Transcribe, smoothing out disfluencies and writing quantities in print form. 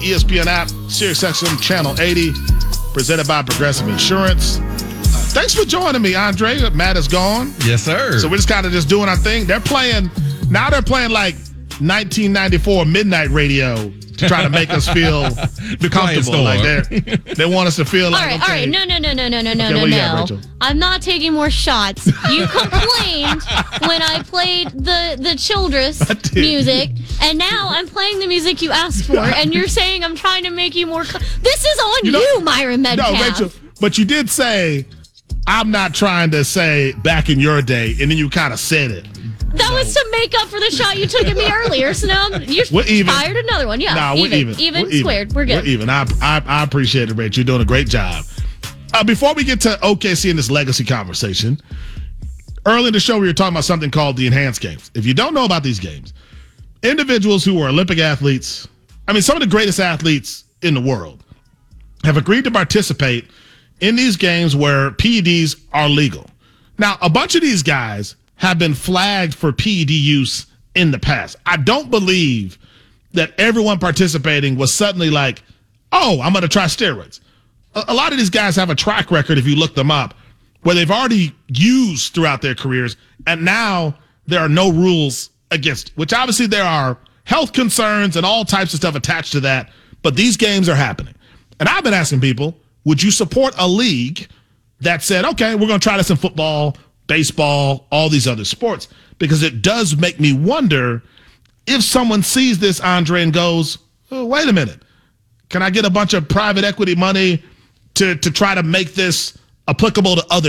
ESPN app, SiriusXM Channel 80, presented by Progressive Insurance. Thanks for joining me, Andre. Matt is gone. Yes, sir. So we're just kind of just doing our thing. They're playing like 1994 midnight radio to try to make us feel comfortable. Like they want us to feel like, all right. No. I'm not taking more shots. You complained when I played the Childress music, and now I'm playing the music you asked for, and you're saying I'm trying to make you more. This is on you, Myron Metcalf. No, Rachel, but you did say, I'm not trying to say back in your day, and then you kind of said it. That was to make up for the shot you took at me earlier. So now you fired another one. Yeah, nah, we're even. Even squared. We're good. We're even. I appreciate it, Rach. You're doing a great job. Before we get to OKC and this legacy conversation, early in the show we were talking about something called the Enhanced Games. If you don't know about these games, individuals who are Olympic athletes, some of the greatest athletes in the world, have agreed to participate in these games where PEDs are legal. Now, a bunch of these guys have been flagged for PED use in the past. I don't believe that everyone participating was suddenly like, oh, I'm going to try steroids. A lot of these guys have a track record, if you look them up, where they've already used throughout their careers, and now there are no rules against it, which obviously there are health concerns and all types of stuff attached to that, but these games are happening. And I've been asking people, would you support a league that said, okay, we're going to try this in football, baseball, all these other sports? Because it does make me wonder if someone sees this, Andre, and goes, oh, wait a minute. Can I get a bunch of private equity money to try to make this applicable to other